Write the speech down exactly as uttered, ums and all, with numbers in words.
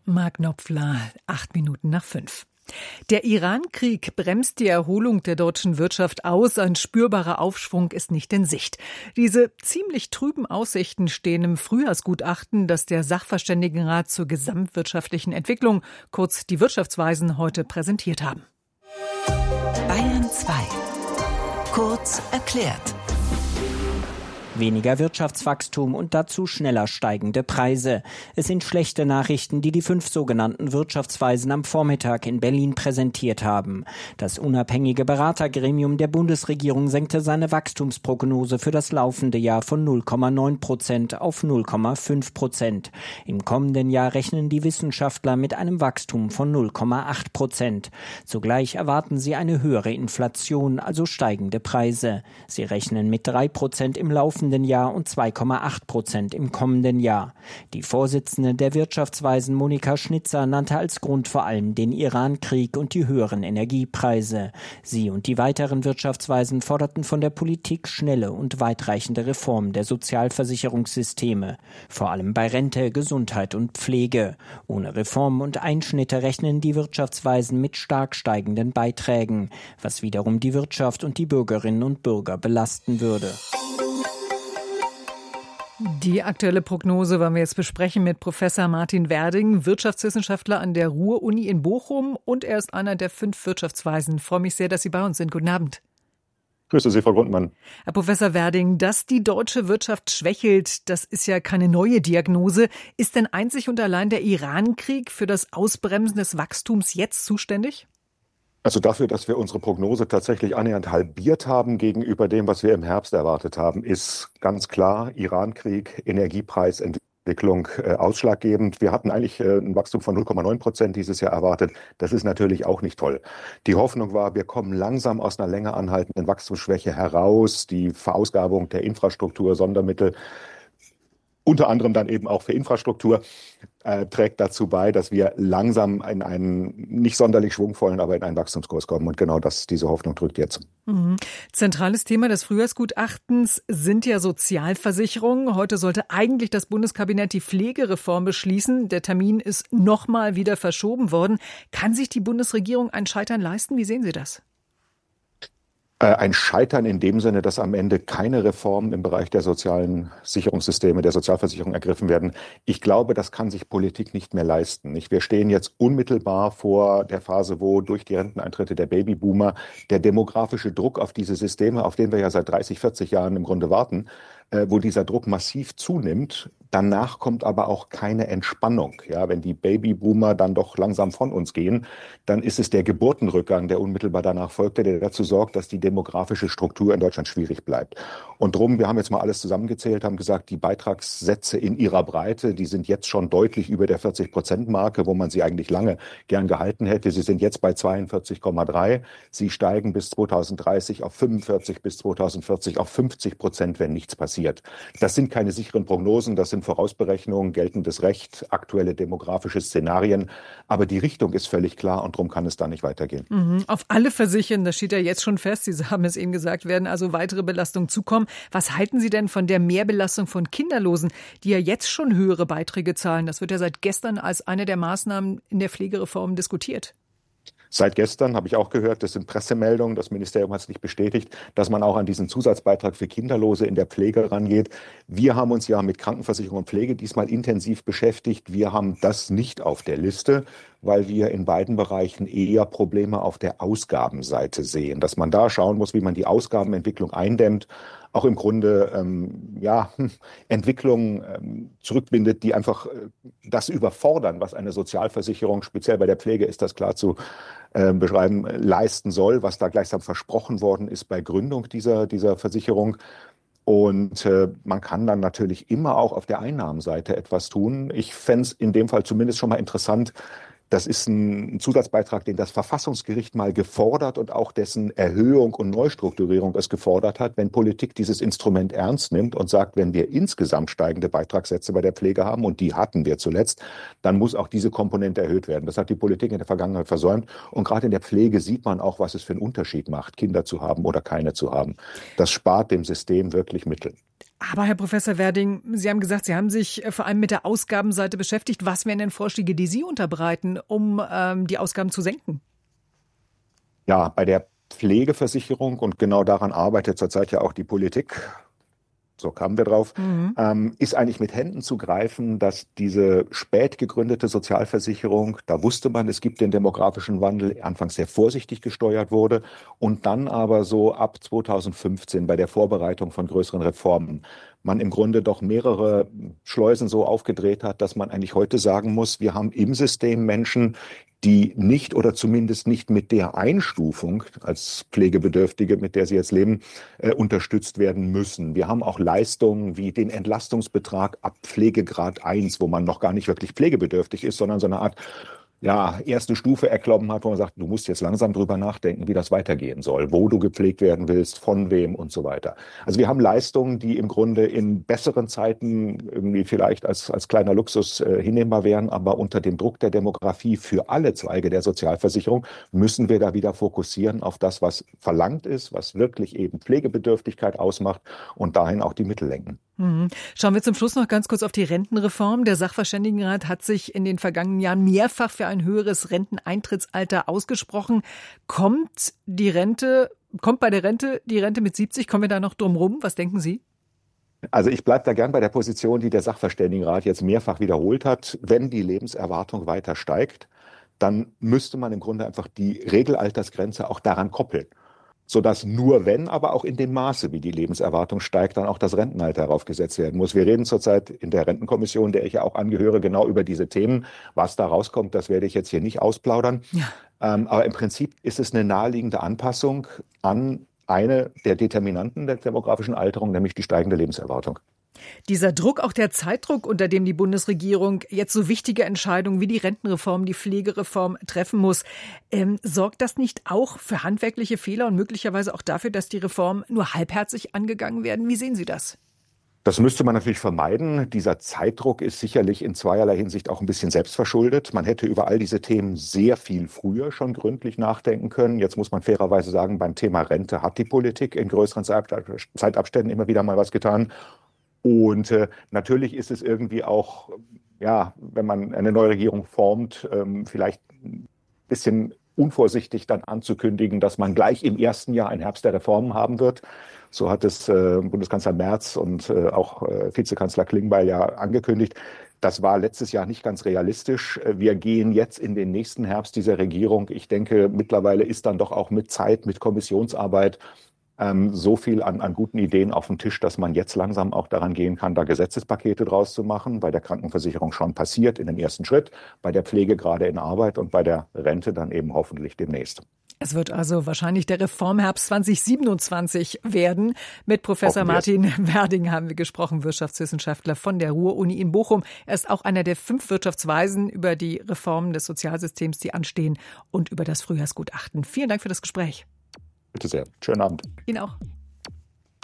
Mark Knopfler, acht Minuten nach fünf. Der Iran-Krieg bremst die Erholung der deutschen Wirtschaft aus. Ein spürbarer Aufschwung ist nicht in Sicht. Diese ziemlich trüben Aussichten stehen im Frühjahrsgutachten, das der Sachverständigenrat zur gesamtwirtschaftlichen Entwicklung, kurz die Wirtschaftsweisen, heute präsentiert haben. Bayern zwei. Kurz erklärt. Weniger Wirtschaftswachstum und dazu schneller steigende Preise. Es sind schlechte Nachrichten, die die fünf sogenannten Wirtschaftsweisen am Vormittag in Berlin präsentiert haben. Das unabhängige Beratergremium der Bundesregierung senkte seine Wachstumsprognose für das laufende Jahr von null Komma neun Prozent auf null Komma fünf Prozent. Im kommenden Jahr rechnen die Wissenschaftler mit einem Wachstum von null Komma acht Prozent. Zugleich erwarten sie eine höhere Inflation, also steigende Preise. Sie rechnen mit drei Prozent im laufenden Jahr und zwei Komma acht Prozent im kommenden Jahr. Die Vorsitzende der Wirtschaftsweisen Monika Schnitzer nannte als Grund vor allem den Iran-Krieg und die höheren Energiepreise. Sie und die weiteren Wirtschaftsweisen forderten von der Politik schnelle und weitreichende Reformen der Sozialversicherungssysteme, vor allem bei Rente, Gesundheit und Pflege. Ohne Reformen und Einschnitte rechnen die Wirtschaftsweisen mit stark steigenden Beiträgen, was wiederum die Wirtschaft und die Bürgerinnen und Bürger belasten würde. Die aktuelle Prognose wollen wir jetzt besprechen mit Professor Martin Werding, Wirtschaftswissenschaftler an der Ruhr-Uni in Bochum, und er ist einer der fünf Wirtschaftsweisen. Ich freue mich sehr, dass Sie bei uns sind. Guten Abend. Grüße Sie, Frau Grundmann. Herr Professor Werding, dass die deutsche Wirtschaft schwächelt, das ist ja keine neue Diagnose. Ist denn einzig und allein der Iran-Krieg für das Ausbremsen des Wachstums jetzt zuständig? Also dafür, dass wir unsere Prognose tatsächlich annähernd halbiert haben gegenüber dem, was wir im Herbst erwartet haben, ist ganz klar Iran-Krieg, Energiepreisentwicklung äh, ausschlaggebend. Wir hatten eigentlich äh, ein Wachstum von null Komma neun Prozent dieses Jahr erwartet. Das ist natürlich auch nicht toll. Die Hoffnung war, wir kommen langsam aus einer länger anhaltenden Wachstumsschwäche heraus. Die Verausgabung der Infrastruktur, Sondermittel, unter anderem dann eben auch für Infrastruktur, äh, trägt dazu bei, dass wir langsam in einen nicht sonderlich schwungvollen, aber in einen Wachstumskurs kommen. Und genau das, diese Hoffnung drückt jetzt. Mhm. Zentrales Thema des Frühjahrsgutachtens sind ja Sozialversicherungen. Heute sollte eigentlich das Bundeskabinett die Pflegereform beschließen. Der Termin ist nochmal wieder verschoben worden. Kann sich die Bundesregierung ein Scheitern leisten? Wie sehen Sie das? Ein Scheitern in dem Sinne, dass am Ende keine Reformen im Bereich der sozialen Sicherungssysteme, der Sozialversicherung ergriffen werden. Ich glaube, das kann sich Politik nicht mehr leisten. Wir stehen jetzt unmittelbar vor der Phase, wo durch die Renteneintritte der Babyboomer der demografische Druck auf diese Systeme, auf den wir ja seit dreißig, vierzig Jahren im Grunde warten, wo dieser Druck massiv zunimmt. Danach kommt aber auch keine Entspannung. Ja, wenn die Babyboomer dann doch langsam von uns gehen, dann ist es der Geburtenrückgang, der unmittelbar danach folgte, der dazu sorgt, dass die demografische Struktur in Deutschland schwierig bleibt. Und drum, wir haben jetzt mal alles zusammengezählt, haben gesagt, die Beitragssätze in ihrer Breite, die sind jetzt schon deutlich über der vierzig-Prozent-Marke, wo man sie eigentlich lange gern gehalten hätte. Sie sind jetzt bei zweiundvierzig Komma drei. Sie steigen bis zweitausenddreißig auf fünfundvierzig, bis zweitausendvierzig auf fünfzig Prozent, wenn nichts passiert. Das sind keine sicheren Prognosen, das sind Vorausberechnungen, geltendes Recht, aktuelle demografische Szenarien. Aber die Richtung ist völlig klar und darum kann es da nicht weitergehen. Mhm. Auf alle Versichern, das steht ja jetzt schon fest, Sie haben es eben gesagt, werden also weitere Belastungen zukommen. Was halten Sie denn von der Mehrbelastung von Kinderlosen, die ja jetzt schon höhere Beiträge zahlen? Das wird ja seit gestern als eine der Maßnahmen in der Pflegereform diskutiert. Seit gestern habe ich auch gehört, das sind Pressemeldungen, das Ministerium hat es nicht bestätigt, dass man auch an diesen Zusatzbeitrag für Kinderlose in der Pflege rangeht. Wir haben uns ja mit Krankenversicherung und Pflege diesmal intensiv beschäftigt. Wir haben das nicht auf der Liste, weil wir in beiden Bereichen eher Probleme auf der Ausgabenseite sehen. Dass man da schauen muss, wie man die Ausgabenentwicklung eindämmt, auch im Grunde ähm, ja, Entwicklungen ähm, zurückbindet, die einfach äh, das überfordern, was eine Sozialversicherung, speziell bei der Pflege ist das klar zu äh, beschreiben, leisten soll, was da gleichsam versprochen worden ist bei Gründung dieser, dieser Versicherung. Und äh, man kann dann natürlich immer auch auf der Einnahmenseite etwas tun. Ich fände es in dem Fall zumindest schon mal interessant. Das ist ein Zusatzbeitrag, den das Verfassungsgericht mal gefordert und auch dessen Erhöhung und Neustrukturierung es gefordert hat, wenn Politik dieses Instrument ernst nimmt und sagt, wenn wir insgesamt steigende Beitragssätze bei der Pflege haben, und die hatten wir zuletzt, dann muss auch diese Komponente erhöht werden. Das hat die Politik in der Vergangenheit versäumt. Und gerade in der Pflege sieht man auch, was es für einen Unterschied macht, Kinder zu haben oder keine zu haben. Das spart dem System wirklich Mittel. Aber Herr Professor Werding, Sie haben gesagt, Sie haben sich vor allem mit der Ausgabenseite beschäftigt. Was wären denn Vorschläge, die Sie unterbreiten, um ähm, die Ausgaben zu senken? Ja, bei der Pflegeversicherung, und genau daran arbeitet zurzeit ja auch die Politik, so kamen wir drauf, mhm. ähm, ist eigentlich mit Händen zu greifen, dass diese spät gegründete Sozialversicherung, da wusste man, es gibt den demografischen Wandel, anfangs sehr vorsichtig gesteuert wurde und dann aber so ab zweitausendfünfzehn bei der Vorbereitung von größeren Reformen man im Grunde doch mehrere Schleusen so aufgedreht hat, dass man eigentlich heute sagen muss, wir haben im System Menschen, die nicht oder zumindest nicht mit der Einstufung als Pflegebedürftige, mit der sie jetzt leben, äh, unterstützt werden müssen. Wir haben auch Leistungen wie den Entlastungsbetrag ab Pflegegrad eins, wo man noch gar nicht wirklich pflegebedürftig ist, sondern so eine Art ja, erste Stufe erklommen hat, wo man sagt, du musst jetzt langsam drüber nachdenken, wie das weitergehen soll, wo du gepflegt werden willst, von wem und so weiter. Also wir haben Leistungen, die im Grunde in besseren Zeiten irgendwie vielleicht als, als kleiner Luxus äh, hinnehmbar wären, aber unter dem Druck der Demografie für alle Zweige der Sozialversicherung müssen wir da wieder fokussieren auf das, was verlangt ist, was wirklich eben Pflegebedürftigkeit ausmacht und dahin auch die Mittel lenken. Schauen wir zum Schluss noch ganz kurz auf die Rentenreform. Der Sachverständigenrat hat sich in den vergangenen Jahren mehrfach für ein höheres Renteneintrittsalter ausgesprochen. Kommt die Rente, kommt bei der Rente die Rente mit siebzig? Kommen wir da noch drum rum? Was denken Sie? Also ich bleibe da gern bei der Position, die der Sachverständigenrat jetzt mehrfach wiederholt hat. Wenn die Lebenserwartung weiter steigt, dann müsste man im Grunde einfach die Regelaltersgrenze auch daran koppeln, sodass nur wenn, aber auch in dem Maße, wie die Lebenserwartung steigt, dann auch das Rentenalter heraufgesetzt werden muss. Wir reden zurzeit in der Rentenkommission, der ich ja auch angehöre, genau über diese Themen. Was da rauskommt, das werde ich jetzt hier nicht ausplaudern. Ja. Ähm, aber im Prinzip ist es eine naheliegende Anpassung an eine der Determinanten der demografischen Alterung, nämlich die steigende Lebenserwartung. Dieser Druck, auch der Zeitdruck, unter dem die Bundesregierung jetzt so wichtige Entscheidungen wie die Rentenreform, die Pflegereform treffen muss, ähm, sorgt das nicht auch für handwerkliche Fehler und möglicherweise auch dafür, dass die Reformen nur halbherzig angegangen werden? Wie sehen Sie das? Das müsste man natürlich vermeiden. Dieser Zeitdruck ist sicherlich in zweierlei Hinsicht auch ein bisschen selbstverschuldet. Man hätte über all diese Themen sehr viel früher schon gründlich nachdenken können. Jetzt muss man fairerweise sagen, beim Thema Rente hat die Politik in größeren Zeitabständen immer wieder mal was getan. Und äh, natürlich ist es irgendwie auch, ja, wenn man eine neue Regierung formt, ähm, vielleicht ein bisschen unvorsichtig dann anzukündigen, dass man gleich im ersten Jahr einen Herbst der Reformen haben wird. So hat es äh, Bundeskanzler Merz und äh, auch äh, Vizekanzler Klingbeil ja angekündigt. Das war letztes Jahr nicht ganz realistisch. Wir gehen jetzt in den nächsten Herbst dieser Regierung. Ich denke, mittlerweile ist dann doch auch mit Zeit, mit Kommissionsarbeit ähm, so viel an, an guten Ideen auf dem Tisch, dass man jetzt langsam auch daran gehen kann, da Gesetzespakete draus zu machen. Bei der Krankenversicherung schon passiert in dem ersten Schritt, bei der Pflege gerade in Arbeit und bei der Rente dann eben hoffentlich demnächst. Es wird also wahrscheinlich der Reformherbst zwanzig siebenundzwanzig werden. Mit Professor Martin Werding haben wir gesprochen, Wirtschaftswissenschaftler von der Ruhr-Uni in Bochum. Er ist auch einer der fünf Wirtschaftsweisen über die Reformen des Sozialsystems, die anstehen, und über das Frühjahrsgutachten. Vielen Dank für das Gespräch. Bitte sehr. Schönen Abend. Ihnen auch.